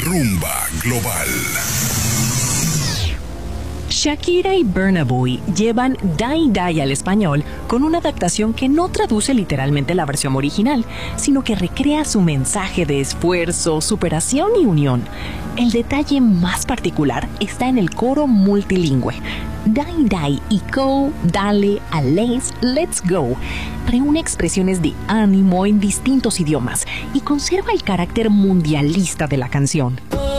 Rumba Global. Shakira y Burna Boy llevan Die Die al español con una adaptación que no traduce literalmente la versión original, sino que recrea su mensaje de esfuerzo, superación y unión. El detalle más particular está en el coro multilingüe. Die Die y Go, Dale, Alays, Let's Go reúne expresiones de ánimo en distintos idiomas y conserva el carácter mundialista de la canción.